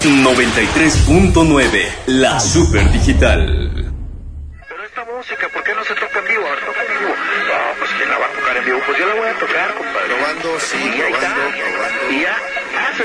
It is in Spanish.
93.9, la super digital. Pero esta música, ¿por qué no se toca en vivo? Ahora toca en vivo. No, pues ¿quién la va a tocar en vivo? Pues yo la voy a tocar, compadre. Probando, sí, y ahí está. probando. Y ya.